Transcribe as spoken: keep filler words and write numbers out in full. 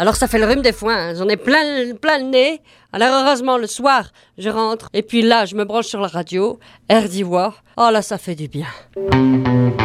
Alors ça fait le rhume des foins, hein. J'en ai plein, plein le nez. Alors heureusement, le soir, je rentre. Et puis là, je me branche sur la radio. R d'Ivoire. Oh là, ça fait du bien.